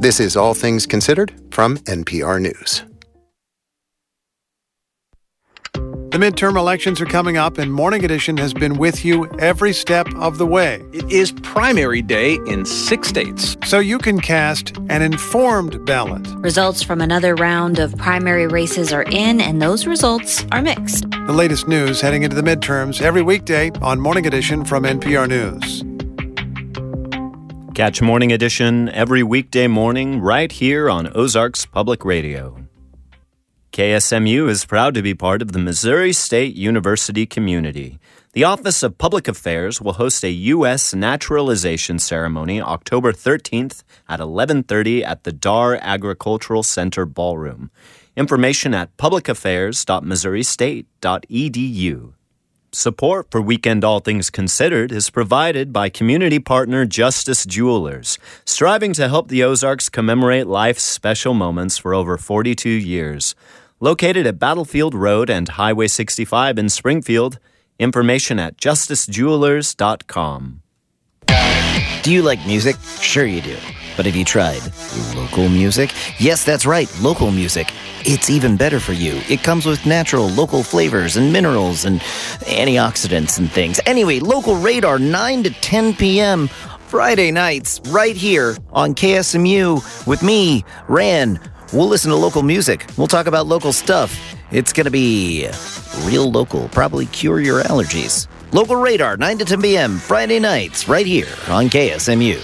This is All Things Considered from NPR News. The midterm elections are coming up, and Morning Edition has been with you every step of the way. It is primary day in 6 states. So you can cast an informed ballot. Results from another round of primary races are in, and those results are mixed. The latest news heading into the midterms every weekday on Morning Edition from NPR News. Catch Morning Edition every weekday morning right here on Ozarks Public Radio. KSMU is proud to be part of the Missouri State University community. The Office of Public Affairs will host a U.S. naturalization ceremony October 13th at 11:30 at the Dar Agricultural Center Ballroom. Information at publicaffairs.missouristate.edu. Support for Weekend All Things Considered is provided by community partner Justice Jewelers, striving to help the Ozarks commemorate life's special moments for over 42 years. Located at Battlefield Road and Highway 65 in Springfield. Information at justicejewelers.com. Do you like music? Sure you do. But have you tried local music? Yes, that's right, local music. It's even better for you. It comes with natural local flavors and minerals and antioxidants and things. Anyway, Local Radar, 9 to 10 p.m. Friday nights, right here on KSMU with me, Ran. We'll listen to local music. We'll talk about local stuff. It's going to be real local, probably cure your allergies. Local Radar, 9 to 10 p.m. Friday nights, right here on KSMU.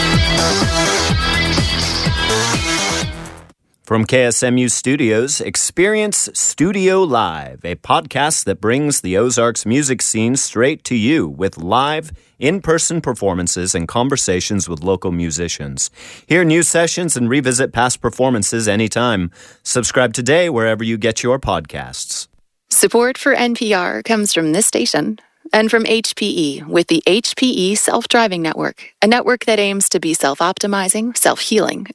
From KSMU Studios, experience Studio Live, a podcast that brings the Ozarks music scene straight to you with live, in-person performances and conversations with local musicians. Hear new sessions and revisit past performances anytime. Subscribe today wherever you get your podcasts. Support for NPR comes from this station and from HPE with the HPE Self-Driving Network, a network that aims to be self-optimizing, self-healing,